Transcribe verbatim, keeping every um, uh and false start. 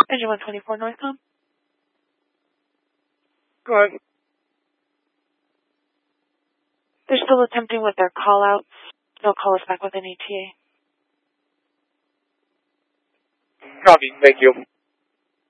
Engine one twenty-four Northcom. Go ahead. They're still attempting with their call-outs. They'll call us back with an E T A. Copy. Thank you.